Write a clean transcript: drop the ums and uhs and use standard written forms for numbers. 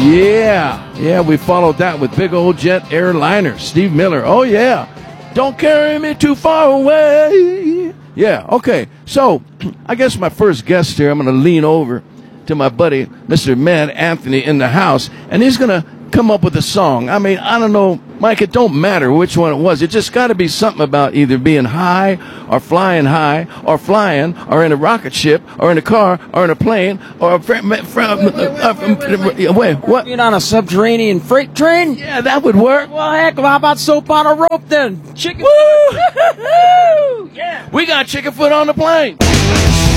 Yeah, we followed that with big old jet airliner, Steve Miller. Oh, yeah. Don't carry me too far away. Yeah, okay. So, I guess my first guest here, I'm going to lean over to my buddy, Mr. Mad Anthony, in the house, and he's going to come up with a song. I mean, I don't know, Mike, it don't matter which one it was. It just got to be something about either being high, or flying, or in a rocket ship, or in a car, or in a plane, or wait, what? Being on a subterranean freight train? Yeah, that would work. Well, heck, how about soap on a rope then? Chicken Woo! foot. Yeah. We got chicken foot on the plane.